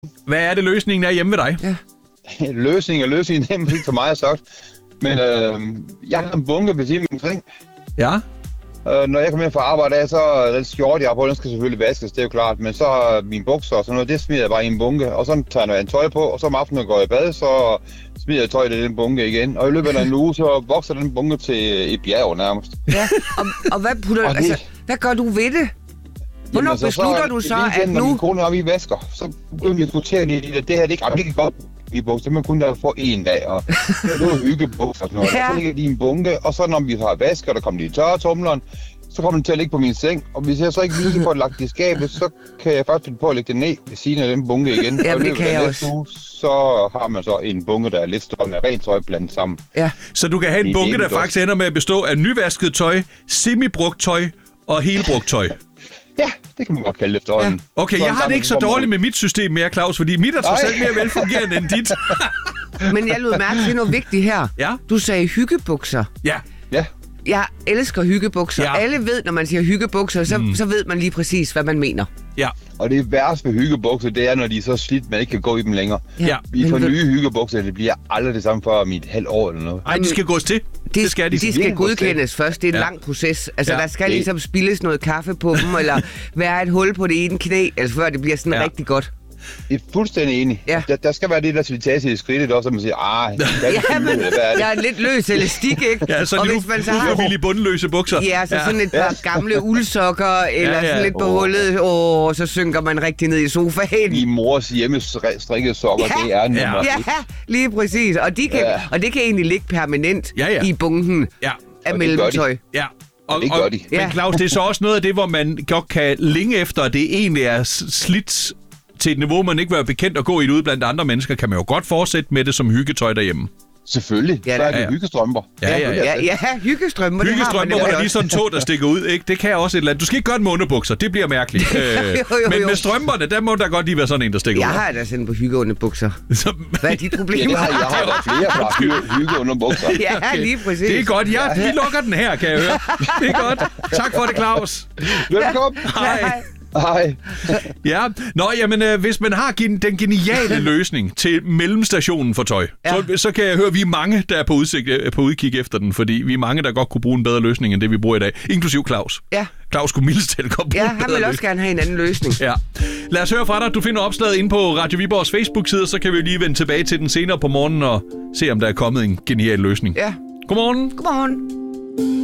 Hvad er det, løsningen er hjemme ved dig? Ja. Løsningen er nemt, for mig har sagt. Men jeg har en bunke ved siden omkring. Ja. Når jeg kommer hjem fra arbejde af, så den skjorte, jeg har på, den skal selvfølgelig vaskes, det er jo klart. Men så mine bukser og sådan noget, det smider jeg bare i en bunke. Og så tager jeg en tøj på, og så om aftenen går jeg i bad, så smider jeg tøjet i den bunke igen. Og i løbet af en uge, så vokser den bunke til et bjerg nærmest. Ja, og hvad putter og altså, hvad gør du ved det? Hvornår beslutter du så, at nu... Når min kone og vi vasker, så begynder vi at diskutere lidt, at det her, det kan ikke godt i bukser, man kun der få en dag, og det er hyggebukser og sådan noget. Ja. Og så ligger de i en bunke, og så når vi har vasket, der kommer de i tørretumleren, så kommer den til at ligge på min seng, og hvis jeg så ikke lige får lagt det i skabet, så kan jeg faktisk finde på at lægge det ned ved siden af den bunke igen. Jamen, det kan jeg også. Uge, så har man så en bunke, der er lidt større med rent tøj blandet sammen. Ja. Så du kan have en bunke, der faktisk ender med at bestå af nyvasket tøj, semibrugt tøj og helbrugt tøj. Ja, det kan man godt kalde efterhånden. Ja. Okay, jeg har det ikke så dårligt med mit system mere, Claus, fordi mit er trods alt mere velfungerende end dit. Men jeg lød mærke til noget vigtigt her. Ja. Du sagde hyggebukser. Ja. Ja. Jeg elsker hyggebukser. Ja. Alle ved, når man siger hyggebukser, så ved man lige præcis, hvad man mener. Ja. Og det værste ved hyggebukser, det er, når de er så slidt, man ikke kan gå i dem længere. Ja. Vi får nye hyggebukser, det bliver aldrig det samme for om et halvt år eller noget. Ej, de skal gås til. Det skal de. De skal godkendes først. Det er en lang proces. Altså, der skal ligesom spildes noget kaffe på dem, eller være et hul på det ene knæ, altså før det bliver sådan rigtig godt. Jeg er fuldstændig enig. Ja. Der skal være det der slitage i skridtet også, at man siger, men jeg er lidt løs elastik, ikke? Ja, så og nu hvis man så har ufrivillige bundeløse bukser. Ja, så sådan et par gamle uldsokker, eller sådan lidt på hullet, så synker man rigtig ned i sofaen. Min mors hjemmestrikkede sokker, det er nummer 1. Ja, lige præcis. Og, og det kan egentlig ligge permanent i bunken af mellemtøj. Ja. Og det gør de. Men Claus, det er så også noget af det, hvor man godt kan længe efter, at det egentlig er slidt til et niveau, man ikke vil være bekendt at gå i det ude blandt andre mennesker, kan man jo godt fortsætte med det som hyggetøj derhjemme. Selvfølgelig. Så er det hyggestrømper. Ja, hyggestrømper. Hyggestrømper, hvor der lige sådan en tå, der stikker ud, ikke? Det kan også et eller andet. Du skal ikke gøre det med underbukser, det bliver mærkeligt. Men med strømperne, der må der godt lige være sådan en, der stikker ud. Jeg har da sendt på hyggeunderbukser. Hvad er dit problem? Jeg har da flere fra hyggeunderbukser. Ja, lige præcis. Det er godt. Vi lukker den her, kan jeg høre. Det er godt. Tak for det, Claus. Velkommen. Hej. Hej. Ja, jamen, hvis man har den geniale løsning til mellemstationen for tøj, så kan jeg høre, at vi er mange, der er på udkig efter den, fordi vi er mange, der godt kunne bruge en bedre løsning, end det vi bruger i dag, inklusiv Claus. Ja. Claus skulle mildest talt godt bruge han vil også gerne have en anden løsning. Ja. Lad os høre fra dig. Du finder opslaget inde på Radio Viborgs Facebook-side, så kan vi lige vende tilbage til den senere på morgenen og se, om der er kommet en genial løsning. Ja. Godmorgen. Godmorgen.